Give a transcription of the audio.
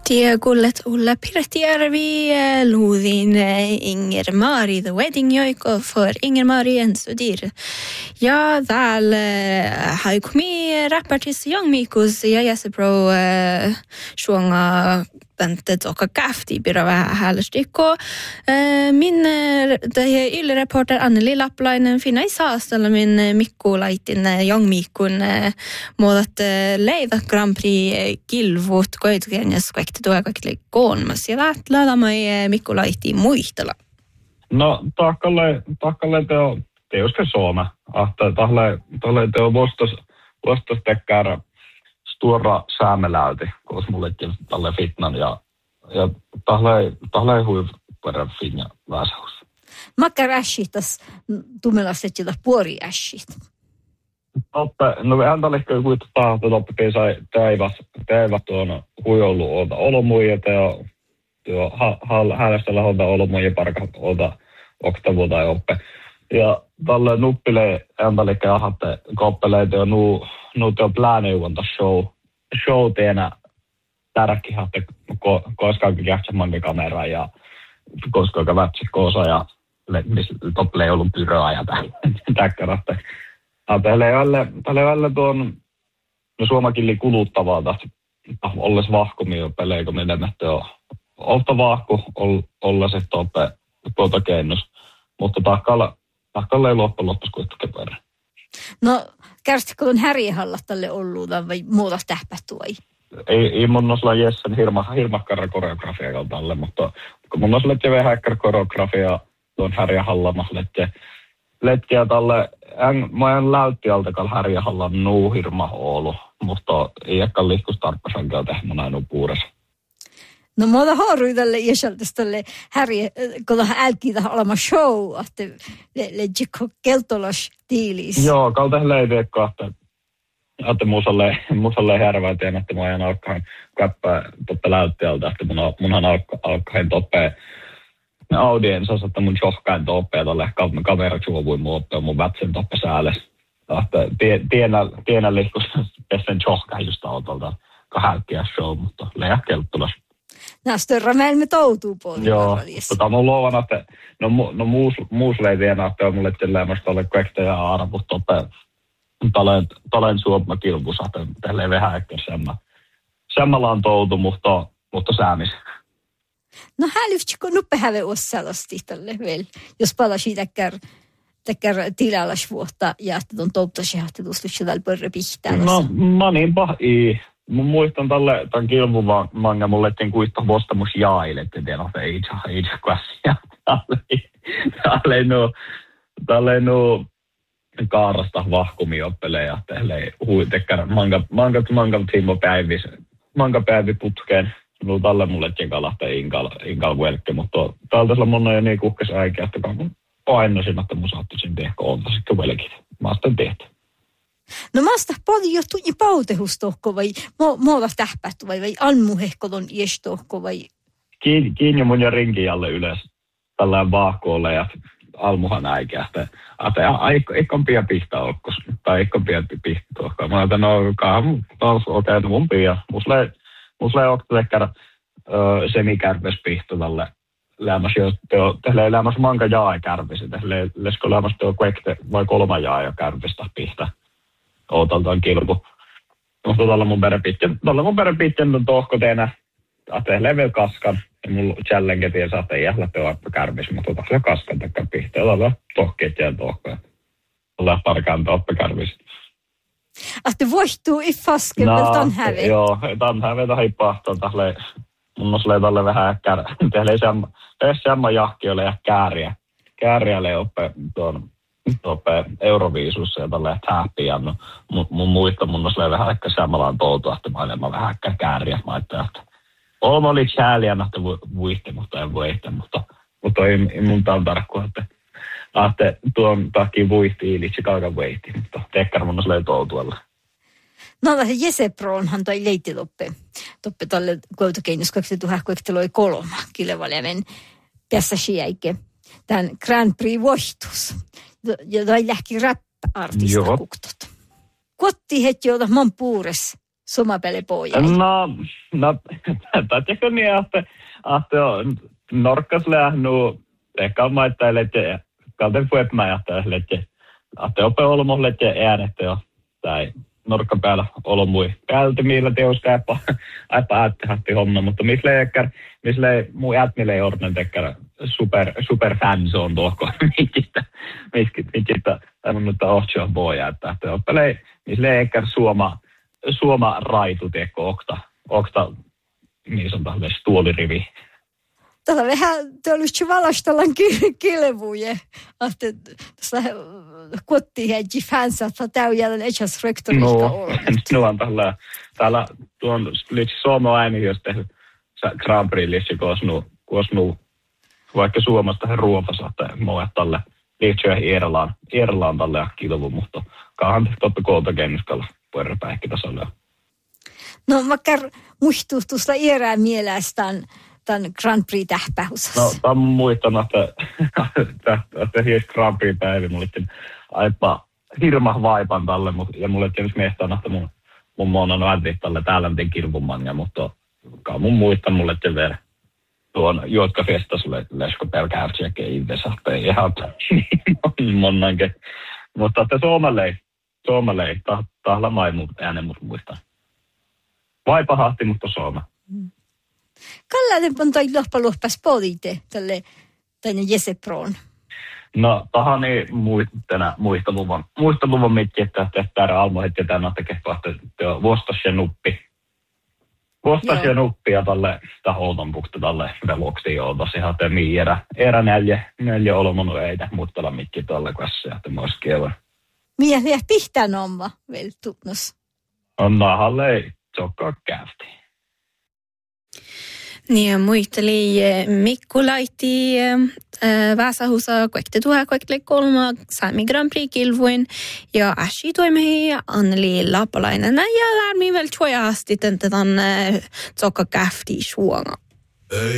Tie kullet Ulla Pirtjärvi luudin Inger Mari The Wedding Joiko för Inger Mari en studir. Ja, täällä haikumi rappartis Young Mikus ja jäsepro suonga bäntet och kafti bira vähän häälestikko. Min Yle-reporter Anneli Lapplainen finna i saastella min Mikko laitin Young Mikun muodat leida Grand Prix kilvut koitukenjas kaikki tuo kaikki kolmas. Ja lähtää mai Mikko laiti muistella. No, takkalle teoske Suomea. Tahle teo vastas tekkär stora säämeläyti, koska mullekin tälle fitnan ja tahle huiv perä finja väsähus. Makkar äshitas tummelaset jota puori äshit. No hän tälle kuitenkin tahto toppii sai teivät tuon huijollu olta olomuja teo häneställä olta olomuja parka olta oktavu tai oppe. Ja tälle nuppile hän tälle ahatte koppelee teo nu teo plääneuvonta show teenä tärkkihatte koskaakin jähtsämankin kamera ja koskaakin vätsikoosa ja toppile ei ollut pyroa ja täkkaratte. Tälle välillä tuon suomakilli kuluttavaa tahti olles vahkumia peleikö mennä on olta vahku olla se tuota keinnos. Mutta takkalla ei loppujen kuitenkin perä. No, kärstikö on härjehalla tälle olluuta vai muuta tähpättua? Ei mun osalla Jessen hirmakkara koreografia tälle, mutta kun mun osalla vähän häkkär koreografia tuon härjehalla, lettiä tälle, mä en läytti altakal härjehalla nuu hirma olu, mutta ei ehkä liikkus tarppasankaan tehdä mun ainoa puuressa. No muuta haarui tälle iäsältäs tälle härje, kun älkii tähän olema show, että le keltolas tiilis. Joo, kalta leideekko, että musalle härvää teen, että mä ajan alkaen käppää toppe läyttiältä, että munhan alkaen toppe audiensas, että mun johkain toppe tälle kamerat suovuin mun vätsen toppe sääles. Tienä liikkus pessen johkain just autolta, kun hälkkiä show, mutta leijä keltolas. Nästörrä meillä me toutuu puolella. Joo, mutta mä luovan, että no muus leidienä, että on mulle tillämästä ole kaikta ja arvut toppe talen suomma kilpus, että tälleen vähän ehkä semmalla on toutu, mutta säämis. No hälyftsikö nuppehäve ossalosti tälle vielä, jos palasi täkkär tilalas vuotta ja että on touptasi hahtetuslutsi tällä pörrö pihtää. No mä niinpä ei. Mä muistan tämän kilvun manga mulle ettiin kuittaa vostamus jaile, että tiedä, että ei käsiä. Tälleen kaarasta vahkumia oppelee ja tekkär manga tiimo päivi putkeen. No tälle mulle ettiin kalahtaa inkal velkki, mutta täältä sillä mun on jo niin kuhkes äikiä, että kun painosin, että mun saattisin tehdä oltaisikö velkit. Mä sitten tehty. No maasta paljon tunni pautehustohko vai muuta tähpätty vai almuhehkolon iästohko vai? Kiinni mun ja rinkin alle ylös tällainen vaahkoolle ja almuhan äikästä. Eikon pia pihtaa okkos, tai eikon pia pihtaa tohkaa. Mä ajattelin, okei, mun pia. Musle okta tekkär semikärpes pihto tälle lämmäs, jos tehdään lämmäs manka jaa kärpisi. Lesko lämmäs teo kuekte vai 3 jaa kärpistä pihtä. Outaltaan kilpu. Mutta tällä mun perepitten on tohko teenä. Ahteen level kaskan. Ja mulla challenge tien saatte jählä teo kärpis. Mutta tällä kaskan takkaan pihteen. Tällä tohkeet jää tohkoja. Tällä tarkaan tohko kärpis. Ahte voihtuu i fasken vel tanhäve. Joo, tanhäve tahi pahtoon tälle. Mun oslee tälle vähän tehdään semma jahki ole ja kääriälle oppe tuon Euroviisussa ja tälle häppiä. No, mun muista mun oslee vähän ehkä semmalaan toutua, että mä olen vähän kääriä. Mä ajattelin, että olma oli chääliä, että vuihti, mutta en vuihti. Mutta ei mun tämän tarkkua, että tuon takia vuihti ilitsi kaukan vuihti. Mutta tekkär mun oslee toutuella. No vähän Jeseproonhan toi leitti toppe tälle koutokeinnos 2023 kilevalemen tässä siäike. Tämän Grand Prix voihtus. Ja toi lähki rap-artista kuktot. Kotti heti jota man puures somapele poja. No, tätäkö niin, että norkkas lähnu, ehkä maittaa, että kalten puetmään jähtää, että ope olmo, että äänet jo, tai norkka päällä olmui päältä, millä teoska äppä äättähätti homma, mutta missä muu äätmille ei ordnen tekkärä super fans on tuohko, mikistä tämmöistä ohtsio boja, että oppelei, missä ei ehkä suoma raitu teko okta niin sanotaan stuolirivi. Tällä vähän olisi valastellaan kilvuja, että tässä kotiin hedji fansa, että täyjälleen etsäs rektorista olla. No on täällä tuon liitsi Suomen ääni, jos tehnyt Grand Prix-lissi koosnu vaikka Suomesta he ruopasa, että mua tälle liitsyä Irlaan tälle ja kilvu, mutta kaahan totta koolta kenniskalla puerrepäikkitasolla. No mä muistuu tuosta Irään mielestään tämän Grand Prix-tähpäusassa. No, tämä muistan, että hies Grand Prix-päivä. Mulla oli aipa hirma vaipan tälle, ja mulla oli mielestäni, että mun mona noin tälle täällä miten kirvumania, mutta mun muistan mulle vielä tuon Juotka Festas lesko pelkäätsiäkin invesa, ei ihan monnankin. Mutta että Suomalei, tahla maimu äänen mut muistan. Vaipa hahti, mutta Suoma. Kallainen on toi lohpas poliite tänne Jeseproon. No, tahani muisteluvan mitki, että täällä almo heti tänne tekevät vuostas ja nuppi. Vuostas ja nuppi ja tälle taholton puhta tälle veloksi joutas ihan temi erä neljä olmonu eitä muuttella mitki tälle kanssa ja tämmöis kielä. Miä pihtään omma vielä tutnos? On nahalle tsokkaa käfti. Niin, muisteli Mikko laiti Vasahusa koekte kolma Sami Grand Prix-kilvuin ja Ashi toimi Anneli Lappalainen ja lämmin vielä tuojasti tämän tsokka käfti suonga.